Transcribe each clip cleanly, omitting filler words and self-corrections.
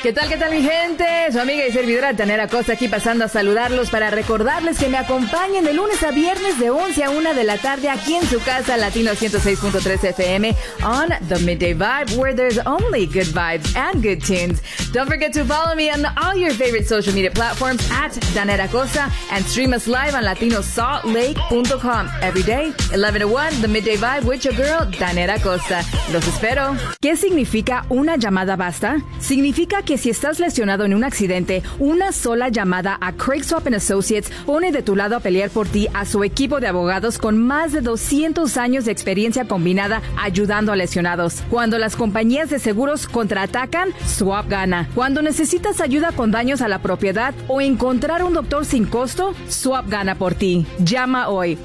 ¿Qué tal mi gente? Su amiga y servidora Tanera Costa aquí pasando a saludarlos para recordarles que me acompañen de lunes a viernes de 11 a 1 de la tarde aquí en su casa Latino 106.3 FM on The Midday Vibe, where there's only good vibes and good tunes. Don't forget to follow me on all your favorite social media platforms at Tanera Costa and stream us live on latinosaltlake.com. Every day, 11 to 1, The Midday Vibe with your girl, Tanera Costa. Los espero. ¿Qué significa una llamada basta? Significa que si estás lesionado en un accidente, una sola llamada a Craig Swap & Associates pone de tu lado a pelear por ti a su equipo de abogados con más de 200 años de experiencia combinada ayudando a lesionados. Cuando las compañías de seguros contraatacan, Swap gana. Cuando necesitas ayuda con daños a la propiedad o encontrar un doctor sin costo, Swap gana por ti. Llama hoy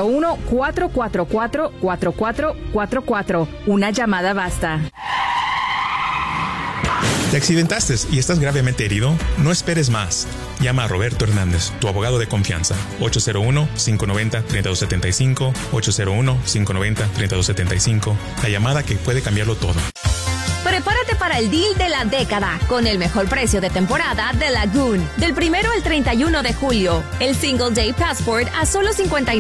801-444-4444. Una llamada basta. ¿Te accidentaste y estás gravemente herido? No esperes más. Llama a Roberto Hernández, tu abogado de confianza. 801-590-3275, 801-590-3275. La llamada que puede cambiarlo todo. Prepárate para el deal de la década con el mejor precio de temporada de Lagoon. Del 1 al 31 de julio. El Single Day Passport a solo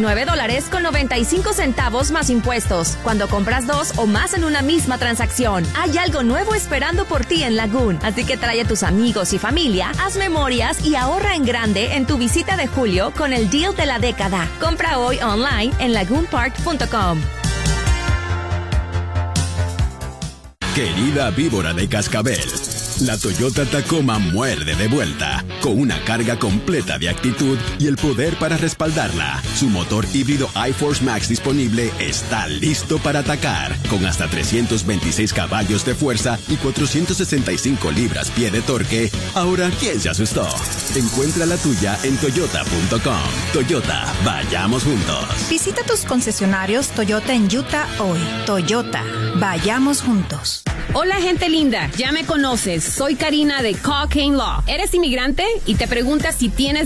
$59.95 más impuestos. Cuando compras 2 o más en una misma transacción. Hay algo nuevo esperando por ti en Lagoon. Así que trae a tus amigos y familia, haz memorias y ahorra en grande en tu visita de julio con el deal de la década. Compra hoy online en lagoonpark.com. Querida víbora de cascabel, la Toyota Tacoma muerde de vuelta, con una carga completa de actitud y el poder para respaldarla. Su motor híbrido iForce Max disponible está listo para atacar, con hasta 326 caballos de fuerza y 465 libras-pie de torque. Ahora, ¿quién se asustó? Encuentra la tuya en toyota.com. Toyota, vayamos juntos. Visita tus concesionarios Toyota en Utah hoy. Toyota, vayamos juntos. Hola gente linda, ya me conoces, soy Karina de Call Kane Law. ¿Eres inmigrante y te preguntas si tienes